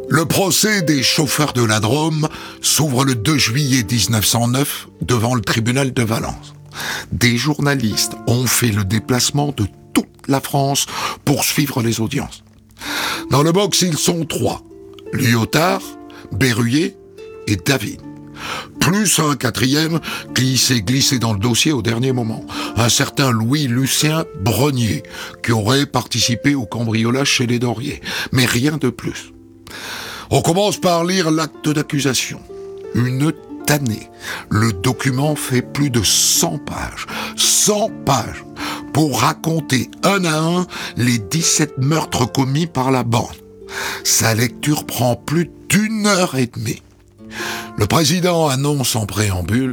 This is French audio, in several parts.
Le procès des chauffeurs de la Drôme s'ouvre le 2 juillet 1909 devant le tribunal de Valence. Des journalistes ont fait le déplacement de toute la France pour suivre les audiences. Dans le box, ils sont 3. Lyotard, Berruyer et David. Plus un 4e qui s'est glissé dans le dossier au dernier moment. Un certain Louis-Lucien Brognier, qui aurait participé au cambriolage chez les Dorier. Mais rien de plus. On commence par lire l'acte d'accusation. Une tannée. Le document fait plus de 100 pages. 100 pages pour raconter un à un les 17 meurtres commis par la bande. Sa lecture prend plus d'1 heure et demie. Le président annonce en préambule: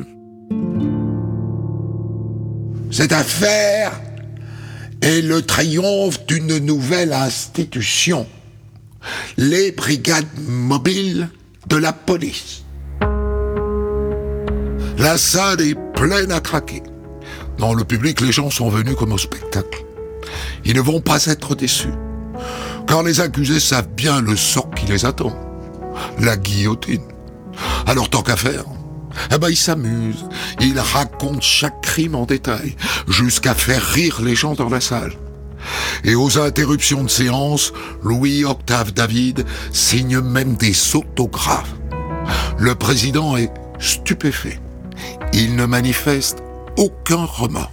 cette affaire est le triomphe d'une nouvelle institution, les brigades mobiles de la police. La salle est pleine à craquer. Dans le public, les gens sont venus comme au spectacle. Ils ne vont pas être déçus, car les accusés savent bien le sort qui les attend, la guillotine. Alors tant qu'à faire, ils s'amusent, ils racontent chaque crime en détail, jusqu'à faire rire les gens dans la salle. Et aux interruptions de séance, Louis-Octave David signe même des autographes. Le président est stupéfait. Il ne manifeste aucun remords.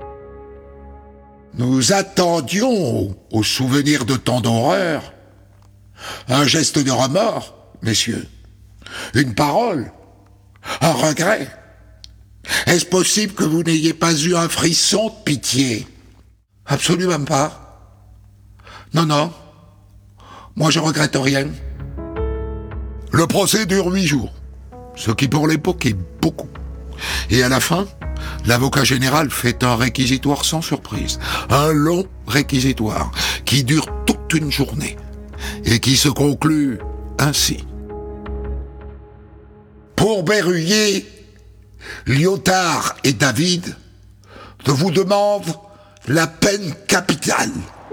Nous attendions, au souvenir de tant d'horreurs, un geste de remords, messieurs. Une parole, un regret. Est-ce possible que vous n'ayez pas eu un frisson de pitié? Absolument pas. Non. Moi, je regrette rien. Le procès dure 8 jours, ce qui pour l'époque est beaucoup. Et à la fin, l'avocat général fait un réquisitoire sans surprise. Un long réquisitoire qui dure toute une journée et qui se conclut ainsi. Pour Berruyer, Lyotard et David, je vous demande la peine capitale.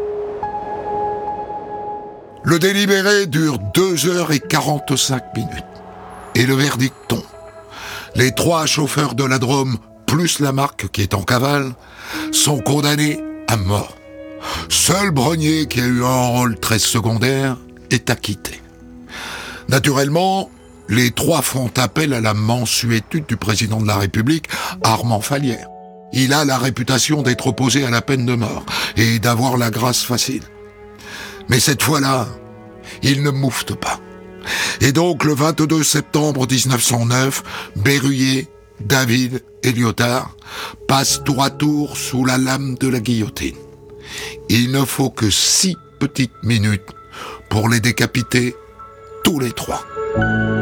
Le délibéré dure 2 heures et 45 minutes. Et le verdict tombe. Les 3 chauffeurs de la Drôme, plus Lamarque qui est en cavale, sont condamnés à mort. Seul Brognier, qui a eu un rôle très secondaire, est acquitté. Naturellement, les 3 font appel à la mansuétude du président de la République, Armand Fallières. Il a la réputation d'être opposé à la peine de mort et d'avoir la grâce facile. Mais cette fois-là, il ne moufte pas. Et donc, le 22 septembre 1909, Berruyer, David et Lyotard passent tour à tour sous la lame de la guillotine. Il ne faut que 6 petites minutes pour les décapiter tous les 3.